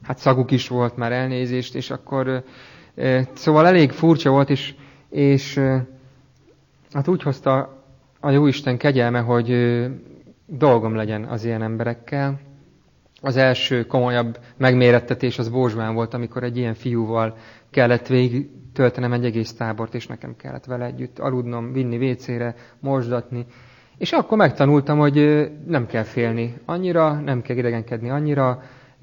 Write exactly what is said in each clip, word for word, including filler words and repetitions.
hát szaguk is volt, már elnézést, és akkor szóval elég furcsa volt, és, és hát úgy hozta a Jóisten kegyelme, hogy dolgom legyen az ilyen emberekkel. Az első komolyabb megmérettetés az Bózsmán volt, amikor egy ilyen fiúval kellett végig töltenem egy egész tábort, és nekem kellett vele együtt aludnom, vinni vécére, mosdatni. És akkor megtanultam, hogy nem kell félni annyira, nem kell idegenkedni annyira.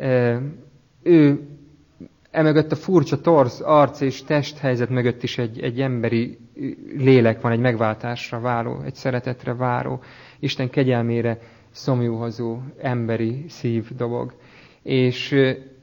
Ő emögött a furcsa torz, arc és testhelyzet mögött is egy, egy emberi lélek van, egy megváltásra váró, egy szeretetre váró, Isten kegyelmére szomjúhozó emberi szív dobog. És,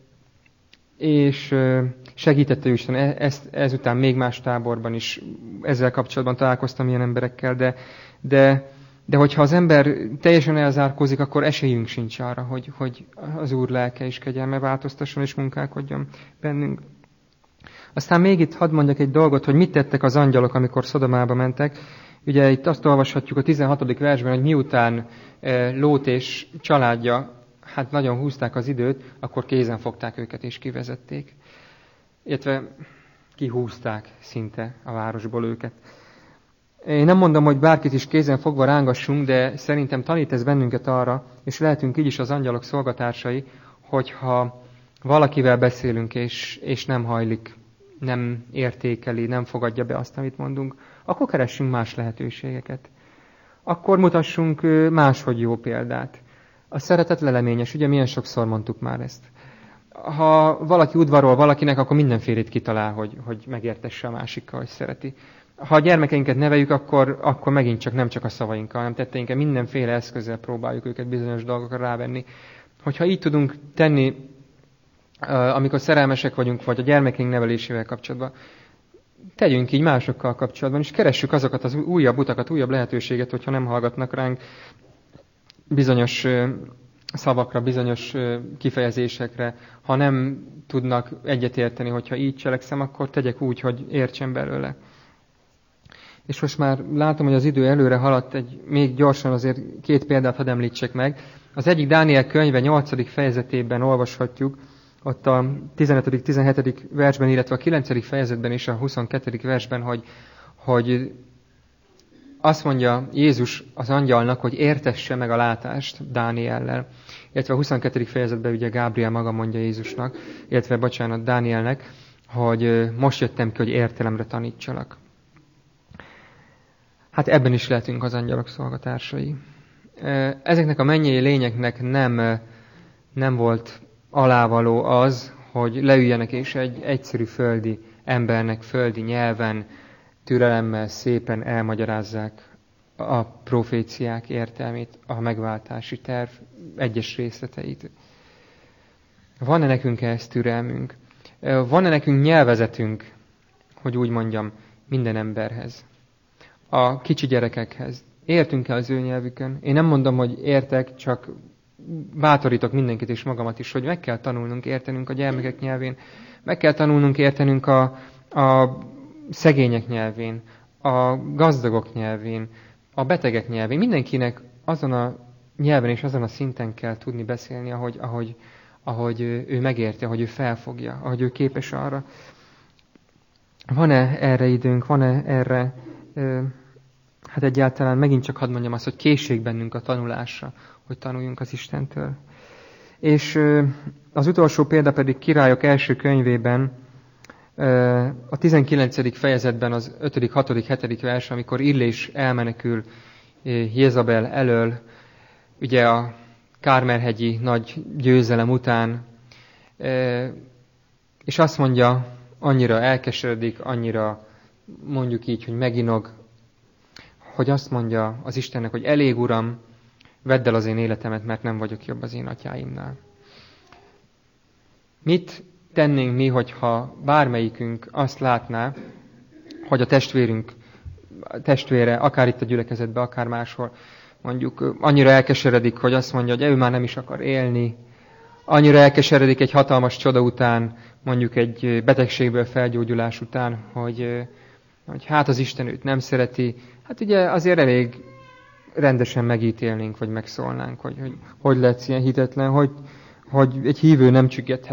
és segítette Isten ezt, ezután még más táborban is ezzel kapcsolatban találkoztam ilyen emberekkel, de, de, de hogyha az ember teljesen elzárkózik, akkor esélyünk sincs arra, hogy, hogy az Úr lelke és kegyelme változtasson és munkálkodjon bennünk. Aztán még itt hadd mondjak egy dolgot, hogy mit tettek az angyalok, amikor Szodomába mentek. Ugye itt azt olvashatjuk a tizenhatodik versben, hogy miután Lót és családja hát nagyon húzták az időt, akkor kézen fogták őket és kivezették. Illetve kihúzták szinte a városból őket. Én nem mondom, hogy bárkit is kézen fogva rángassunk, de szerintem tanít ez bennünket arra, és lehetünk így is az angyalok szolgatársai, hogyha valakivel beszélünk, és, és nem hajlik, nem értékeli, nem fogadja be azt, amit mondunk, akkor keressünk más lehetőségeket. Akkor mutassunk máshogy jó példát. A szeretet leleményes, ugye milyen sokszor mondtuk már ezt. Ha valaki udvarol valakinek, akkor mindenfélét kitalál, hogy, hogy megértesse a másikkal, hogy szereti. Ha a gyermekeinket neveljük, akkor, akkor megint csak nem csak a szavainkkal, hanem tetteinkkel mindenféle eszközzel próbáljuk őket bizonyos dolgokra rávenni. Hogyha így tudunk tenni, amikor szerelmesek vagyunk, vagy a gyermekeink nevelésével kapcsolatban, tegyünk így másokkal kapcsolatban, és keressük azokat az újabb utakat, újabb lehetőséget, hogyha nem hallgatnak ránk bizonyos szavakra, bizonyos kifejezésekre. Ha nem tudnak egyetérteni, hogyha így cselekszem, akkor tegyek úgy, hogy értsen belőle. És most már látom, hogy az idő előre haladt, egy, még gyorsan azért két példát hadd említsek meg. Az egyik Dániel könyve nyolcadik fejezetében olvashatjuk, ott a tizenötödik tizenhetedik versben, illetve a kilencedik fejezetben és a huszonkettedik versben, hogy, hogy azt mondja Jézus az angyalnak, hogy értesse meg a látást Dániellel. Illetve a huszonkettedik fejezetben ugye Gábriel maga mondja Jézusnak, illetve, bocsánat, Dánielnek, hogy most jöttem ki, hogy értelemre tanítsalak. Hát ebben is lehetünk az angyalok szolgatársai. Ezeknek a mennyei lényeknek nem, nem volt alávaló az, hogy leüljenek és egy egyszerű földi embernek földi nyelven, türelemmel, szépen elmagyarázzák a proféciák értelmét, a megváltási terv egyes részleteit. Van-e nekünk ehhez türelmünk? Van-e nekünk nyelvezetünk, hogy úgy mondjam, minden emberhez? A kicsi gyerekekhez. Értünk-e az ő nyelvükön? Én nem mondom, hogy értek, csak bátorítok mindenkit és magamat is, hogy meg kell tanulnunk értenünk a gyermekek nyelvén, meg kell tanulnunk értenünk a, a szegények nyelvén, a gazdagok nyelvén, a betegek nyelvén. Mindenkinek azon a nyelven és azon a szinten kell tudni beszélni, ahogy, ahogy, ahogy ő megérti, ahogy ő felfogja, ahogy ő képes arra. Van-e erre időnk, van-e erre, hát egyáltalán megint csak hadd mondjam azt, hogy készség bennünk a tanulásra, hogy tanuljunk az Istentől. És az utolsó példa pedig Királyok első könyvében, a tizenkilencedik fejezetben az ötödik, hatodik, hetedik vers, amikor Illés elmenekül Jézabel elől, ugye a Kármelhegyi nagy győzelem után, és azt mondja, annyira elkeseredik, annyira mondjuk így, hogy meginog, hogy azt mondja az Istennek, hogy elég, Uram, vedd el az én életemet, mert nem vagyok jobb az én atyáimnál. Mit tennénk mi, hogyha bármelyikünk azt látná, hogy a testvérünk, a testvére, akár itt a gyülekezetben, akár máshol, mondjuk annyira elkeseredik, hogy azt mondja, hogy ő már nem is akar élni, annyira elkeseredik egy hatalmas csoda után, mondjuk egy betegségből felgyógyulás után, hogy, hogy hát az Isten őt nem szereti. Hát ugye azért elég rendesen megítélnénk, vagy megszólnánk, hogy hogy, hogy lehetsz ilyen hitetlen, hogy, hogy egy hívő nem csüggedhet